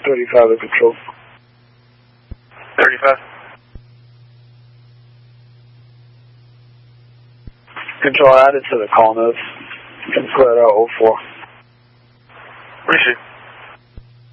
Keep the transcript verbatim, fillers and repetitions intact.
thirty-five to control. thirty-five. Control added to the call notes. Can clear out oh four. Appreciate it.